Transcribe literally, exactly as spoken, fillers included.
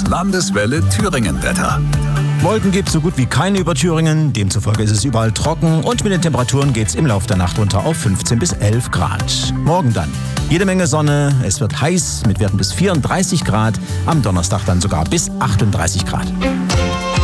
Landeswelle Thüringen-Wetter. Wolken gibt es so gut wie keine über Thüringen, demzufolge ist es überall trocken und mit den Temperaturen geht es im Laufe der Nacht runter auf fünfzehn bis elf Grad. Morgen dann jede Menge Sonne, es wird heiß mit Werten bis vierunddreißig Grad, am Donnerstag dann sogar bis achtunddreißig Grad.